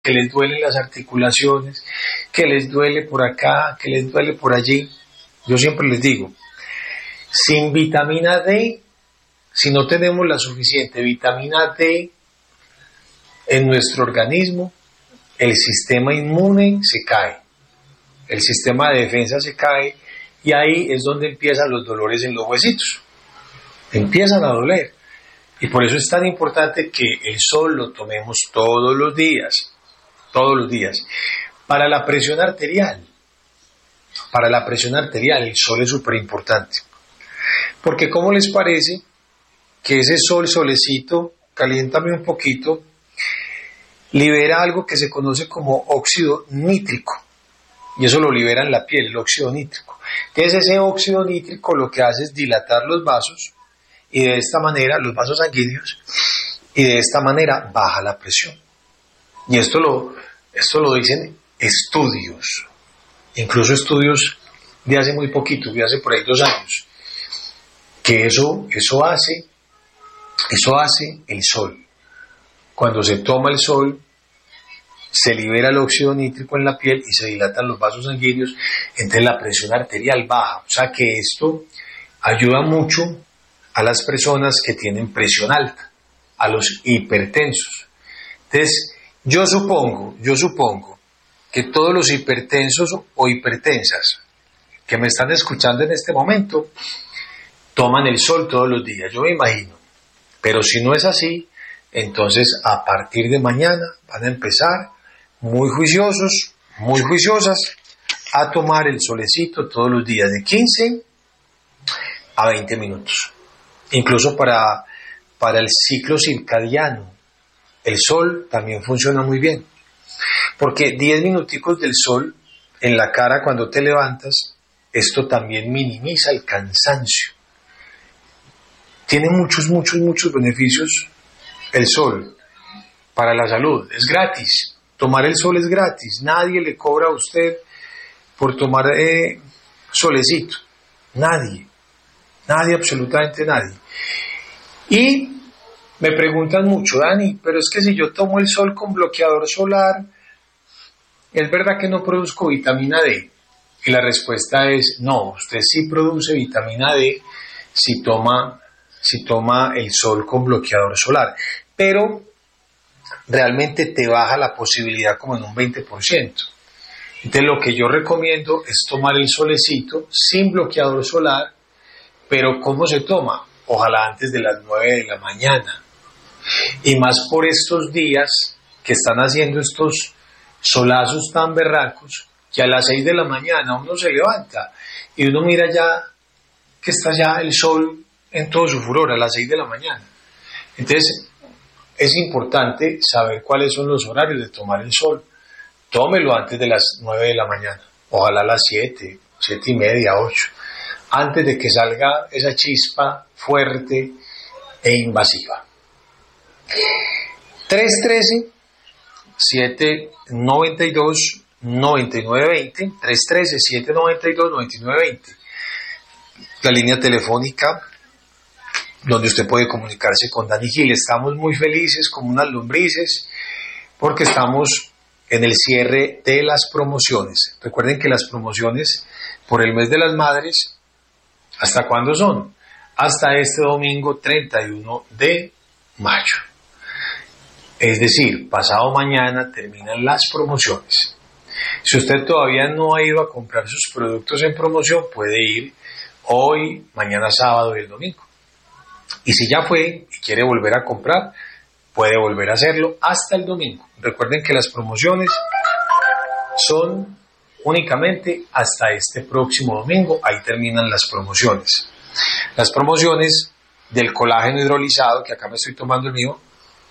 que les duelen las articulaciones, que les duele por acá, que les duele por allí. Yo siempre les digo, sin vitamina D, si no tenemos la suficiente vitamina D en nuestro organismo, el sistema inmune se cae, el sistema de defensa se cae y ahí es donde empiezan los dolores en los huesitos, empiezan a doler. Y por eso es tan importante que el sol lo tomemos todos los días. Para la presión arterial, el sol es súper importante. Porque ¿cómo les parece que ese solecito, caliéntame un poquito, libera algo que se conoce como óxido nítrico? Y eso lo libera en la piel, el óxido nítrico. Entonces ese óxido nítrico lo que hace es dilatar los vasos, y de esta manera, los vasos sanguíneos, y de esta manera baja la presión. Y esto lo dicen estudios, incluso estudios de hace muy poquito, de hace por ahí 2 años, que eso hace el sol. Cuando se toma el sol, se libera el óxido nítrico en la piel y se dilatan los vasos sanguíneos, entonces la presión arterial baja. O sea que esto ayuda mucho a las personas que tienen presión alta, a los hipertensos. Entonces, yo supongo que todos los hipertensos o hipertensas que me están escuchando en este momento toman el sol todos los días, yo me imagino. Pero si no es así, entonces a partir de mañana van a empezar muy juiciosos, muy juiciosas a tomar el solecito todos los días de 15 a 20 minutos. Incluso para el ciclo circadiano, el sol también funciona muy bien. Porque 10 minuticos del sol en la cara cuando te levantas, esto también minimiza el cansancio. Tiene muchos beneficios el sol para la salud. Es gratis. Tomar el sol es gratis. Nadie le cobra a usted por tomar solecito. Nadie, absolutamente nadie. Y me preguntan mucho, Dani, pero es que si yo tomo el sol con bloqueador solar, ¿es verdad que no produzco vitamina D? Y la respuesta es no, usted sí produce vitamina D si toma el sol con bloqueador solar, pero realmente te baja la posibilidad como en un 20%. Entonces lo que yo recomiendo es tomar el solecito sin bloqueador solar, pero ¿cómo se toma? Ojalá antes de las 9 de la mañana. Y más por estos días que están haciendo estos solazos tan berracos, que a las 6 de la mañana uno se levanta y uno mira ya que está ya el sol en todo su furor a las 6 de la mañana. Entonces es importante saber cuáles son los horarios de tomar el sol. Tómelo antes de las 9 de la mañana, ojalá a las 7, 7:30, 8, antes de que salga esa chispa fuerte e invasiva. 313-792-9920, 313-792-9920, la línea telefónica donde usted puede comunicarse con Dani Gil. Estamos muy felices como unas lombrices porque estamos en el cierre de las promociones. Recuerden que las promociones por el mes de las madres, ¿hasta cuándo son? Hasta este domingo 31 de mayo. Es decir, pasado mañana terminan las promociones. Si usted todavía no ha ido a comprar sus productos en promoción, puede ir hoy, mañana sábado y el domingo. Y si ya fue y quiere volver a comprar, puede volver a hacerlo hasta el domingo. Recuerden que las promociones son únicamente hasta este próximo domingo. Ahí terminan las promociones. Las promociones del colágeno hidrolizado, que acá me estoy tomando el mío,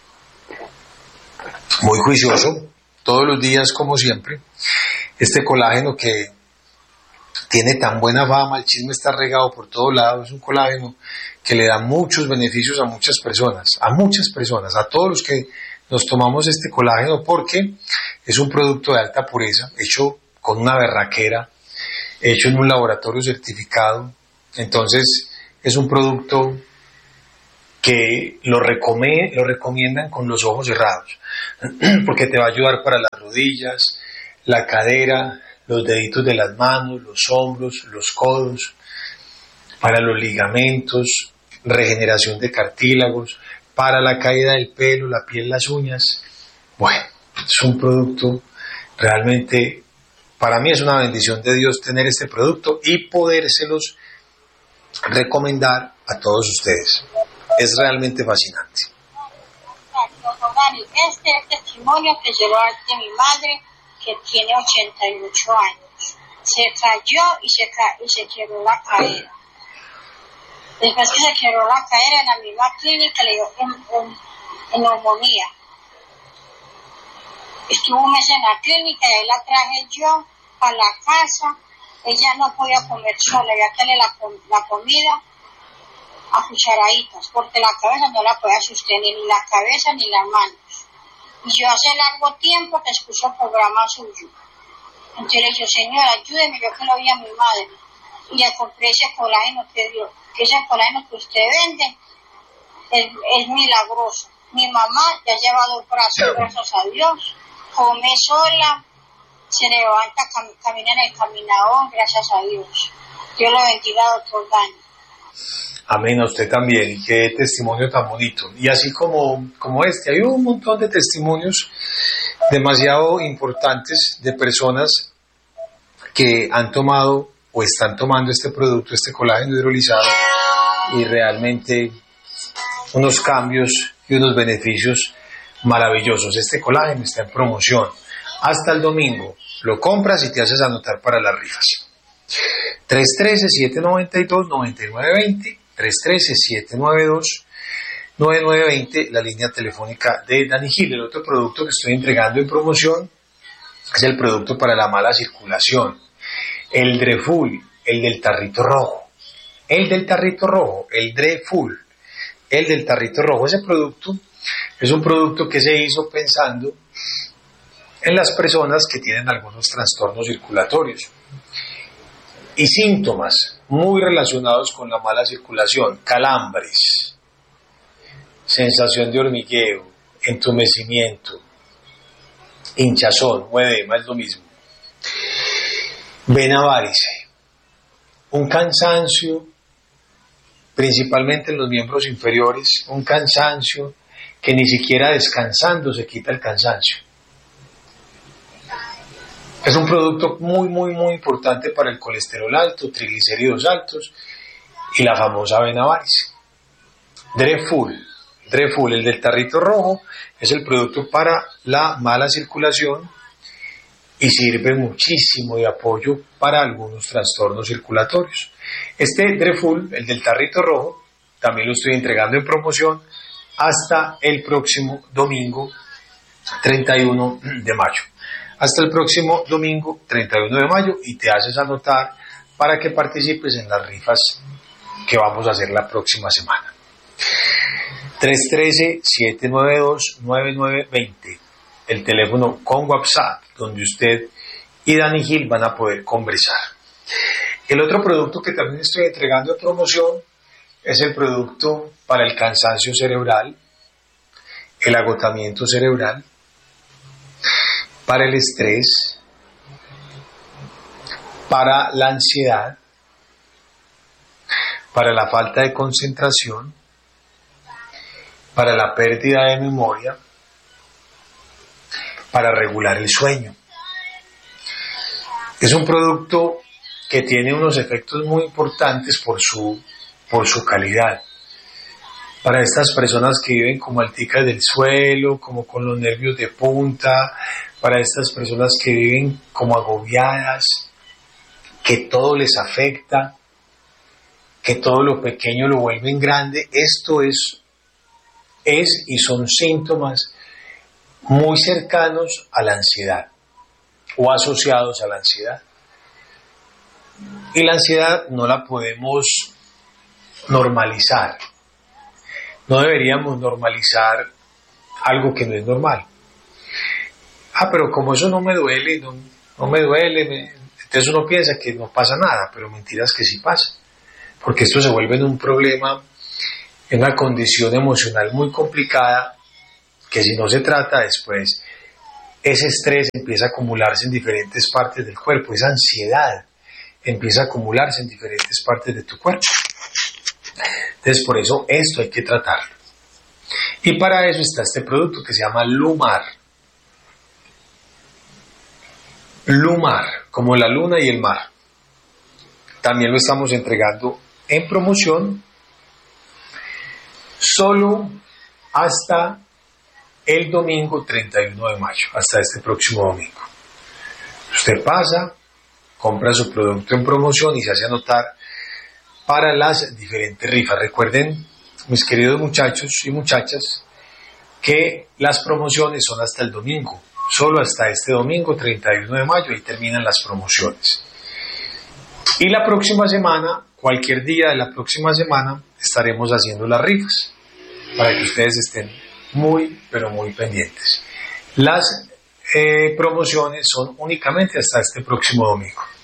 muy juicioso, todos los días como siempre. Este colágeno que tiene tan buena fama, el chisme está regado por todos lados, es un colágeno que le da muchos beneficios a muchas personas, a todos los que nos tomamos este colágeno, porque es un producto de alta pureza, hecho con una berraquera, hecho en un laboratorio certificado. Entonces es un producto que lo recomiendan con los ojos cerrados, porque te va a ayudar para las rodillas, la cadera, los deditos de las manos, los hombros, los codos, para los ligamentos, regeneración de cartílagos, para la caída del pelo, la piel, las uñas. Bueno, es un producto realmente, para mí es una bendición de Dios tener este producto y podérselos recomendar a todos ustedes. Es realmente fascinante. Este es el testimonio que llegó de mi madre, que tiene 88 años. Se cayó y se quebró la cadera. Después que se quebró la cadera, en la misma clínica le dio neumonía. Estuvo un mes en la clínica y ahí la traje yo a la casa. Ella no podía comer sola, había que darle la comida a cucharaditas, porque la cabeza no la podía sostener, ni la cabeza ni las manos. Y yo hace largo tiempo que escucho el programa suyo. Entonces le dije, señora, ayúdeme, yo que lo vi a mi madre. Y le compré ese colágeno que dio, que ese colágeno que usted vende es milagroso. Mi mamá ya lleva 2 brazos, gracias a Dios. Come sola, se levanta, camina en el caminador, gracias a Dios. Dios lo bendiga, doctor Dani. Amén, a usted también, y qué testimonio tan bonito. Y así como este, hay un montón de testimonios demasiado importantes de personas que han tomado o están tomando este producto, este colágeno hidrolizado, y realmente unos cambios y unos beneficios maravillosos. Este colágeno está en promoción hasta el domingo. Lo compras y te haces anotar para las rifas. 313-792-9920, 313-792-9920, la línea telefónica de Dani Gil. El otro producto que estoy entregando en promoción es el producto para la mala circulación, el Dreful, el del tarrito rojo, el Dreful, el del tarrito rojo. Ese producto es un producto que se hizo pensando en las personas que tienen algunos trastornos circulatorios y síntomas muy relacionados con la mala circulación: calambres, sensación de hormigueo, entumecimiento, hinchazón o edema, es lo mismo, vena varice, un cansancio principalmente en los miembros inferiores, un cansancio que ni siquiera descansando se quita el cansancio. Es un producto muy, muy, muy importante para el colesterol alto, triglicéridos altos y la famosa vena varice. Dreful, el del tarrito rojo, es el producto para la mala circulación y sirve muchísimo de apoyo para algunos trastornos circulatorios. Este Dreful, el del tarrito rojo, también lo estoy entregando en promoción hasta el próximo domingo 31 de mayo. Hasta el próximo domingo 31 de mayo y te haces anotar para que participes en las rifas que vamos a hacer la próxima semana. 313-792-9920, el teléfono con WhatsApp, donde usted y Dani Gil van a poder conversar. El otro producto que también estoy entregando en promoción es el producto para el cansancio cerebral, el agotamiento cerebral, para el estrés, para la ansiedad, para la falta de concentración, para la pérdida de memoria, para regular el sueño. Es un producto que tiene unos efectos muy importantes por su calidad. Para estas personas que viven como alticas del suelo, como con los nervios de punta, para estas personas que viven como agobiadas, que todo les afecta, que todo lo pequeño lo vuelven grande, esto es y son síntomas muy cercanos a la ansiedad o asociados a la ansiedad. Y la ansiedad no la podemos normalizar. No deberíamos normalizar algo que no es normal. Pero como eso no me duele, no me duele, entonces uno piensa que no pasa nada, pero mentiras que sí pasa, porque esto se vuelve en un problema en una condición emocional muy complicada, que si no se trata después, ese estrés empieza a acumularse en diferentes partes del cuerpo, esa ansiedad empieza a acumularse en diferentes partes de tu cuerpo. Entonces, por eso esto hay que tratarlo. Y para eso está este producto que se llama Lumar. Lumar, como la luna y el mar. También lo estamos entregando en promoción solo hasta el domingo 31 de mayo, hasta este próximo domingo. Usted pasa, compra su producto en promoción y se hace anotar para las diferentes rifas. Recuerden, mis queridos muchachos y muchachas, que las promociones son hasta el domingo, solo hasta este domingo 31 de mayo, y terminan las promociones. Y la próxima semana, cualquier día de la próxima semana, estaremos haciendo las rifas para que ustedes estén muy, pero muy pendientes. Las promociones son únicamente hasta este próximo domingo.